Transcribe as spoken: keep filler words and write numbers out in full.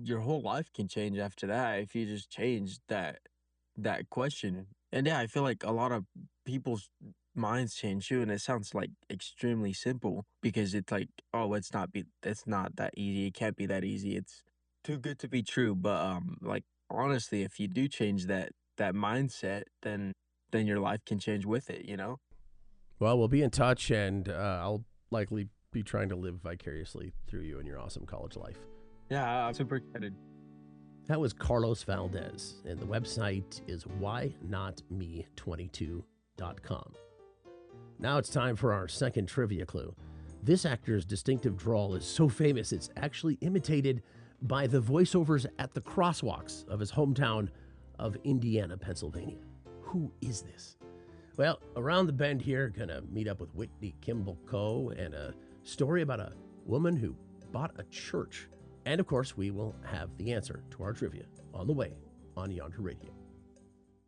your whole life can change after that if you just change that that question. And yeah, I feel like a lot of people's minds change too, and it sounds like extremely simple because it's like, oh, it's not be it's not that easy. It can't be that easy. It's too good to be true. But um, like honestly, if you do change that that mindset, then then your life can change with it. You know? Well, we'll be in touch, and uh, I'll likely be trying to live vicariously through you in your awesome college life. Yeah, I'm super excited. That was Carlos Valdez, and the website is why not me twenty-two dot com. Now it's time for our second trivia clue. This actor's distinctive drawl is so famous it's actually imitated by the voiceovers at the crosswalks of his hometown of Indiana, Pennsylvania. Who is this? Well, around the bend here, gonna meet up with Whitney Kimball Coe and a story about a woman who bought a church. And of course, we will have the answer to our trivia on the way on Yonder Radio.